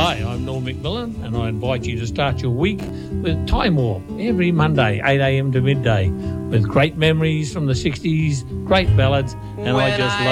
Hi, I'm Norm McMillan, and I invite you to start your week with Time Warp every Monday, 8 a.m. to midday, with great memories from the 60s, great ballads, and I just love